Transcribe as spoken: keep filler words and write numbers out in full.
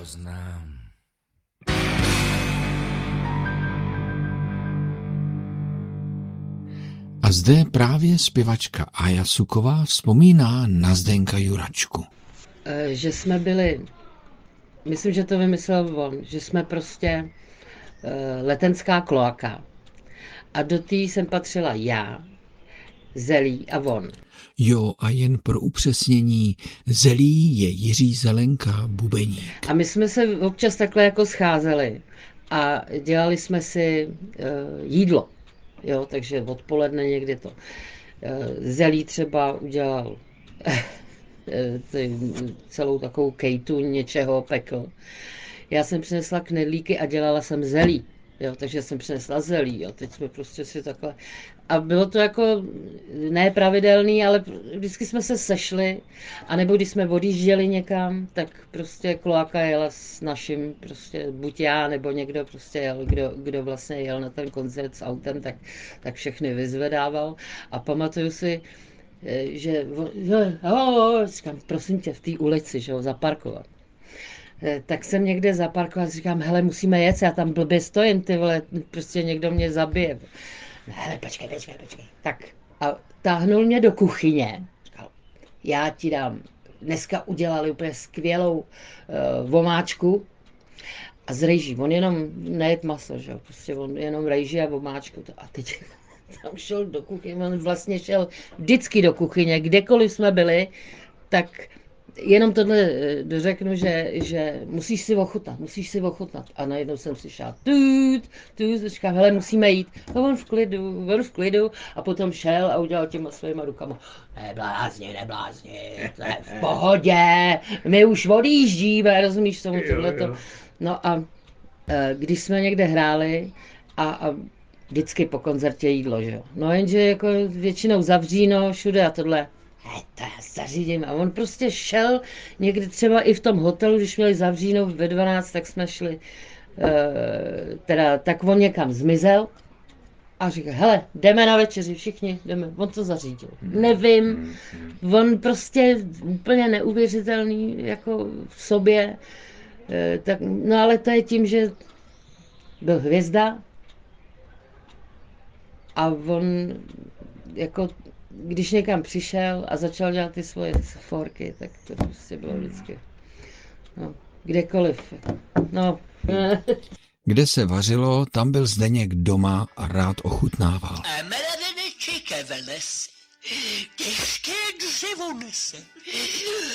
Znám. A zde právě zpěvačka Aja Suková vzpomíná na Zdenka Juračku. Že jsme byli, myslím, že to vymyslel on, že jsme prostě letenská kloaka. A do té jsem patřila já, Zelí a on. Jo, a jen pro upřesnění, Zelí je Jiří Zelenka, bubeník. A my jsme se občas takhle jako scházeli a dělali jsme si uh, jídlo. Jo, takže odpoledne někdy to. Uh, Zelí třeba udělal celou takovou kejtu něčeho pekl. Já jsem přinesla knedlíky a dělala jsem zelí. Jo, takže jsem přinesla zelí a teď jsme prostě si takhle... A bylo to jako ne pravidelný, ale vždycky jsme se sešli, anebo když jsme odjížděli někam, tak prostě kloaka jela s naším, prostě buď já, nebo někdo prostě jel, kdo, kdo vlastně jel na ten koncert s autem, tak, tak všechny vyzvedával. A pamatuju si, že, že oh, říkám, prosím tě, v té ulici, že ho, zaparkovat. Tak jsem někde zaparkoval a říkám, hele, musíme jet, já tam blbě stojím, ty vole, prostě někdo mě zabije. Hele, počkej, počkej, počkej. Tak a táhnul mě do kuchyně, říkal, já ti dám, dneska udělali úplně skvělou uh, vomáčku a z rejží, on jenom nejet maso, že jo, prostě on jenom rejží a vomáčku. A teď tam šel do kuchyně, on vlastně šel vždycky do kuchyně, kdekoliv jsme byli, tak jenom tohle dořeknu, že, že musíš si ochutnat, musíš si ochutnat. A najednou jsem slyšela tut, tut, říkám, hele, musíme jít. A on v klidu, on v klidu a potom šel a udělal těma svýma rukama. Neblázni, neblázni, to je v pohodě, my už odjíždíme, rozumíš tomu tohleto. No a když jsme někde hráli a, a vždycky po koncertě jídlo, že jo. No jenže jako většinou zavříno, všude a tohle. Hej, to já zařídím. A on prostě šel někdy třeba i v tom hotelu, když měli zavříno ve dvanáct, tak jsme šli, uh, teda, tak on někam zmizel a říkal, hele, jdeme na večeři, všichni jdeme. On to zařídil. Nevím, on prostě úplně neuvěřitelný jako v sobě. Uh, tak, no ale to je tím, že byl hvězda a on jako když někam přišel a začal dělat ty svoje forky, tak to prostě bylo vždycky, no, kdekoliv, no. Kde se vařilo, tam byl Zdeněk doma a rád ochutnával. A mraveneček a veles, těžké dřevo nese.